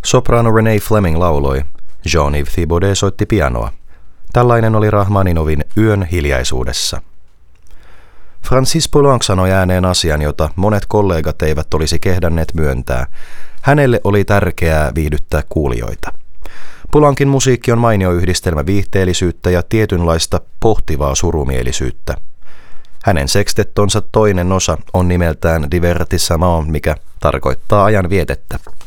Soprano Renee Fleming lauloi, Jean-Yves Thibaudet soitti pianoa. Tällainen oli Rahmaninovin Yön hiljaisuudessa. Francis Poulenc sanoi ääneen asian, jota monet kollegat eivät olisi kehdänneet myöntää. Hänelle oli tärkeää viihdyttää kuulijoita. Poulencin musiikki on mainio yhdistelmä viihteellisyyttä ja tietynlaista pohtivaa surumielisyyttä. Hänen sekstettonsa toinen osa on nimeltään Divertissement, mikä tarkoittaa ajan vietettä.